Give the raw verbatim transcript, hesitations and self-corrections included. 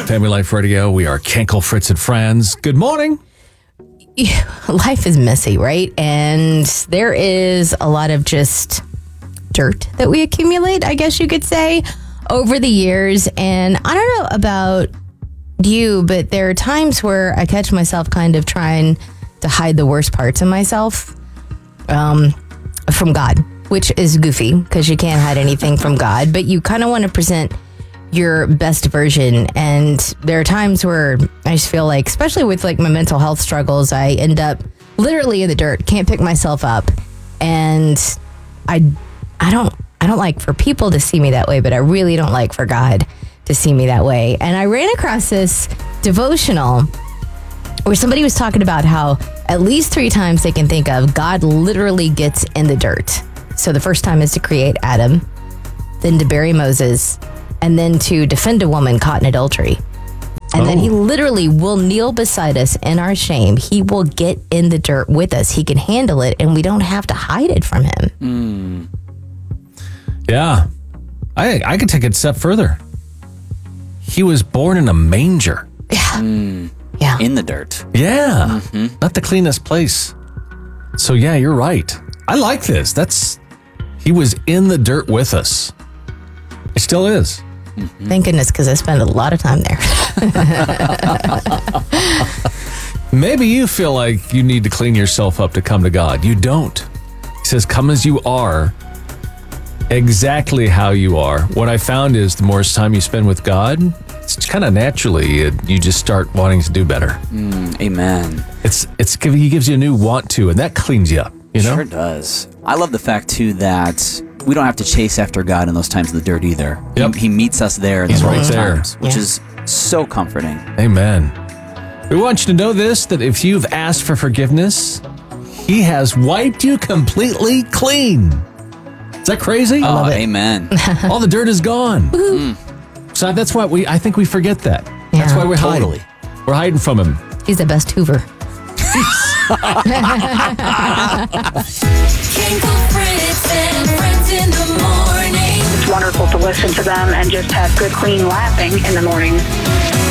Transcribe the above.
Family Life Radio. We are Kenkel, Fritz, and Franz. Good morning. Life is messy, right? And there is a lot of just dirt that we accumulate, I guess you could say, over the years. And I don't know about you, but there are times where I catch myself kind of trying to hide the worst parts of myself um, from God, which is goofy because you can't hide anything from God, but you kind of want to present your best version. And there are times where I just feel like, especially with like my mental health struggles, I end up literally in the dirt, can't pick myself up. And I, I don't, I don't like for people to see me that way, but I really don't like for God to see me that way. And I ran across this devotional where somebody was talking about how at least three times they can think of God literally gets in the dirt. So the first time is to create Adam, then to bury Moses, and then to defend a woman caught in adultery. And oh. then he literally will kneel beside us in our shame. He will get in the dirt with us. He can handle it, and we don't have to hide it from him. Mm. Yeah. I I could take it a step further. He was born in a manger. Yeah. Mm. Yeah. In the dirt. Yeah. Mm-hmm. Not the cleanest place. So yeah, you're right. I like this. That's, he was in the dirt with us. It still is. Mm-hmm. Thank goodness, because I spend a lot of time there. Maybe you feel like you need to clean yourself up to come to God. You don't. He says, come as you are, exactly how you are. What I found is the more time you spend with God, it's kind of naturally, it, you just start wanting to do better. Mm, amen. It's it's He gives you a new want to, and that cleans you up. You know? Sure does. I love the fact, too, that we don't have to chase after God in those times of the dirt either. Yep. He, he meets us there in He's the right right there. times, which Yeah. is so comforting. Amen. We want you to know this, that if you've asked for forgiveness, he has wiped you completely clean. Is that crazy? Oh, amen. All the dirt is gone. Mm. So that's why we, I think we forget that. Yeah. That's why we're Totally. hiding. We're hiding from him. He's the best Hoover. Kenkel, Fritz, and Friends in the morning. It's wonderful to listen to them and just have good, clean laughing in the morning.